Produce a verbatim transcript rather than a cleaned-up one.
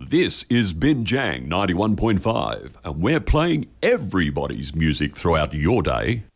This is Binjang ninety-one point five, and we're playing everybody's music throughout your day.